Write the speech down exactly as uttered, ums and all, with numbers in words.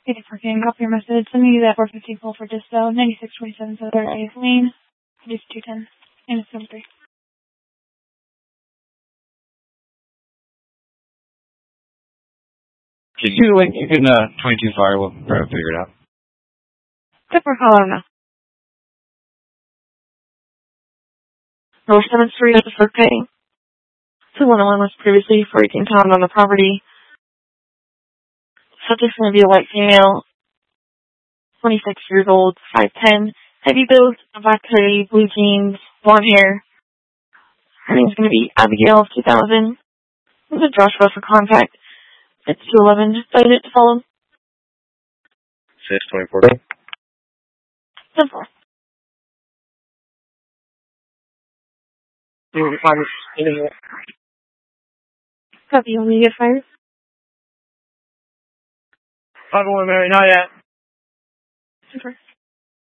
Thank you for getting off your message. Sending you that four fifty full for Disto, ninety-six twenty-seven Southern A F Lane, produce two ten, and it's number three. Can you link in uh, twenty-two fire? We'll figure it out. Good for calling now. North seventh Street is for pay. two one oh one was previously for eighteen pounds on the property. Subject's going to be a white female, twenty-six years old, five ten, heavy build, a black hoodie, blue jeans, blonde hair. Her name's going to be Abigail of two thousand. This is Joshua for contact. It's two eleven. Just a minute to follow. six twenty-four. Simple. Copy, you want me to get fired? five one, Mary, not yet. Super.